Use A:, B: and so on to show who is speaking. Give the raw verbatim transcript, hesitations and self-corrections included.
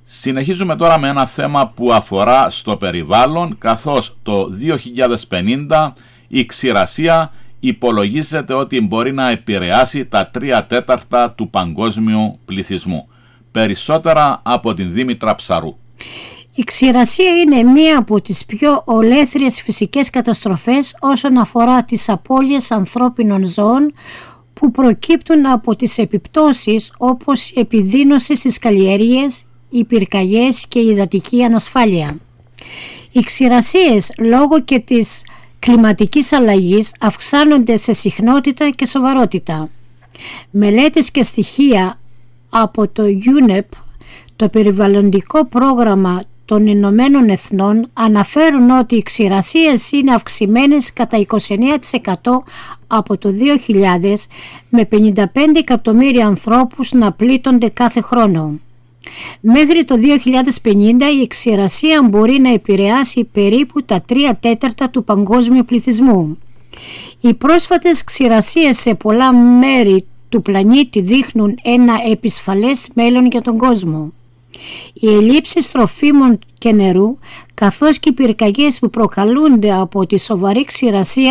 A: Συνεχίζουμε τώρα με ένα θέμα που αφορά στο περιβάλλον, καθώς το δύο χιλιάδες πενήντα η ξηρασία υπολογίζεται ότι μπορεί να επηρεάσει τα τρία τέταρτα του παγκόσμιου πληθυσμού. Περισσότερα από την Δήμητρα Ψαρού.
B: Η ξηρασία είναι μία από τις πιο ολέθριες φυσικές καταστροφές όσον αφορά τις απώλειες ανθρώπινων ζώων που προκύπτουν από τις επιπτώσεις όπως η επιδείνωση στις καλλιέργειες, οι πυρκαγιές και η υδατική ανασφάλεια. Οι ξηρασίες λόγω και της κλιματικής αλλαγής αυξάνονται σε συχνότητα και σοβαρότητα. Μελέτες και στοιχεία από το γιούνεπ, το περιβαλλοντικό πρόγραμμα των Ηνωμένων Εθνών, αναφέρουν ότι οι ξηρασίες είναι αυξημένες κατά είκοσι εννέα τοις εκατό από το δύο χιλιάδες, με πενήντα πέντε εκατομμύρια ανθρώπους να πλήττονται κάθε χρόνο. Μέχρι το δύο χιλιάδες πενήντα η ξηρασία μπορεί να επηρεάσει περίπου τα τρία τέταρτα του παγκόσμιου πληθυσμού. Οι πρόσφατες ξηρασίες σε πολλά μέρη του πλανήτη δείχνουν ένα επισφαλές μέλλον για τον κόσμο. Οι ελλείψεις τροφίμων και νερού, καθώς και οι πυρκαγιές που προκαλούνται από τη σοβαρή ξηρασία